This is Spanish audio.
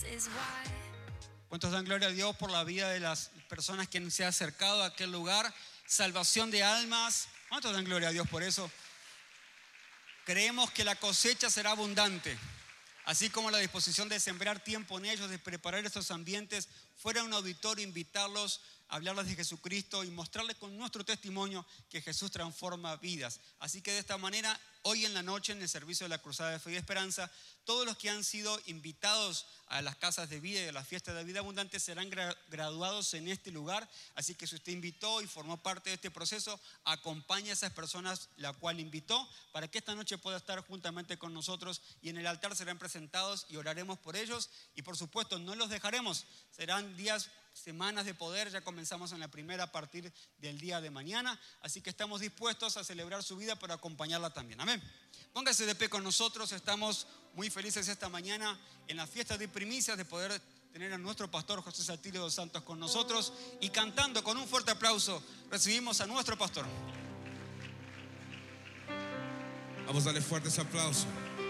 ¿Cuántos dan gloria a Dios por la vida de las personas que se han acercado a aquel lugar? Salvación de almas. ¿Cuántos dan gloria a Dios por eso? Creemos que la cosecha será abundante, así como la disposición de sembrar tiempo en ellos, de preparar estos ambientes, fuera un auditorio, invitarlos a hablarles de Jesucristo y mostrarles con nuestro testimonio que Jesús transforma vidas. Así que de esta manera, hoy en la noche, en el servicio de la Cruzada de Fe y Esperanza, todos los que han sido invitados a las casas de vida y a la fiesta de vida abundante serán graduados en este lugar. Así que si usted invitó y formó parte de este proceso, acompañe a esas personas la cual invitó para que esta noche pueda estar juntamente con nosotros, y en el altar serán presentados y oraremos por ellos. Y por supuesto no los dejaremos, serán días, semanas de poder. Ya comenzamos en la primera a partir del día de mañana, así que estamos dispuestos a celebrar su vida, pero acompañarla también. Amén. Póngase de pie con nosotros. Estamos muy felices esta mañana en la fiesta de primicias de poder tener a nuestro pastor José Saltillo dos Santos con nosotros, y cantando con un fuerte aplauso recibimos a nuestro pastor. Vamos a darle fuertes aplausos.